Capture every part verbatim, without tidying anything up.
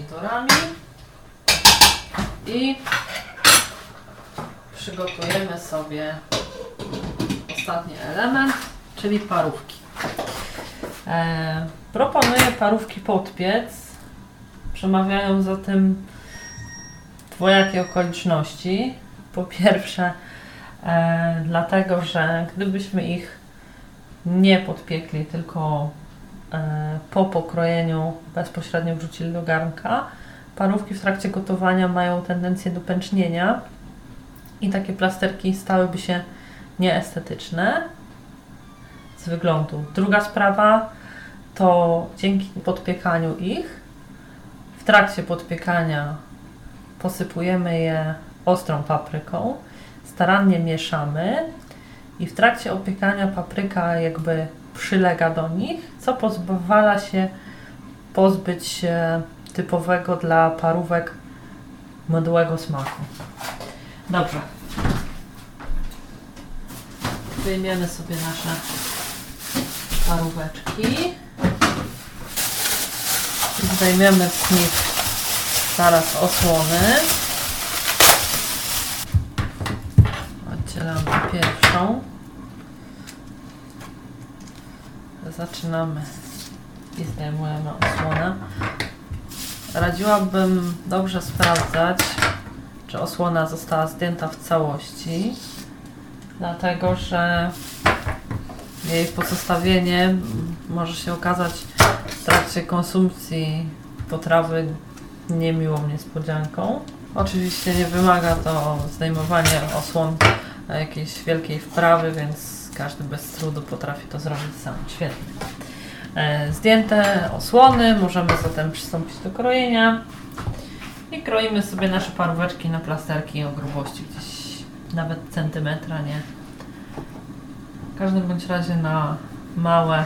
pomidorami i przygotujemy sobie ostatni element, czyli parówki. E, proponuję parówki podpiec. Przemawiają za tym dwojakie okoliczności. Po pierwsze, e, dlatego, że gdybyśmy ich nie podpiekli, tylko e, po pokrojeniu bezpośrednio wrzucili do garnka, parówki w trakcie gotowania mają tendencję do pęcznienia i takie plasterki stałyby się nieestetyczne z wyglądu. Druga sprawa to dzięki podpiekaniu ich, w trakcie podpiekania posypujemy je ostrą papryką, starannie mieszamy i w trakcie opiekania papryka jakby przylega do nich, co pozwala się pozbyć się typowego dla parówek mdłego smaku. Dobrze. Wyjmiemy sobie nasze paróweczki. Zdejmiemy z nich zaraz osłony. Oddzielamy pierwszą. Zaczynamy i zdejmujemy osłonę. Radziłabym dobrze sprawdzać, czy osłona została zdjęta w całości, dlatego że jej pozostawienie może się okazać w trakcie konsumpcji potrawy niemiłą niespodzianką. Oczywiście nie wymaga to zdejmowania osłon jakiejś wielkiej wprawy, więc każdy bez trudu potrafi to zrobić sam. Świetnie. Zdjęte osłony, możemy zatem przystąpić do krojenia i kroimy sobie nasze paróweczki na plasterki o grubości gdzieś nawet centymetra, nie? W każdym bądź razie na małe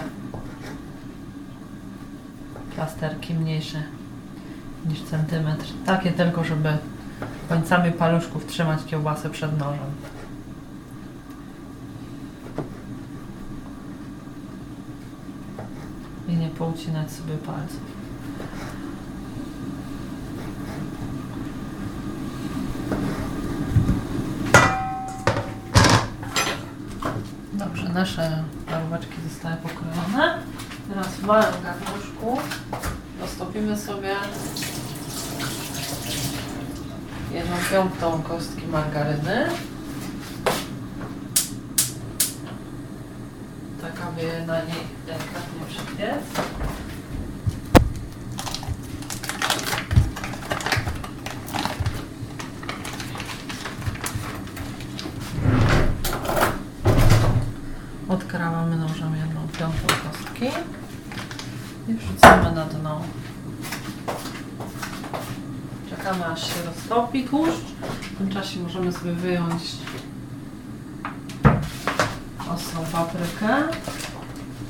plasterki, mniejsze niż centymetr. Takie tylko, żeby końcami paluszków trzymać kiełbasę przed nożem. I nie poucinać sobie palców. Dobrze, nasze paróweczki zostały pokrojone. Teraz w małym garnuszku roztopimy sobie jedną piątą kostki margaryny, tak aby na niej delikatnie przypiec. Odkrawamy nożem jedną piątą kostki i wrzucamy na dno. Czekamy, aż się roztopi tłuszcz. W tym czasie możemy sobie wyjąć ostrą paprykę.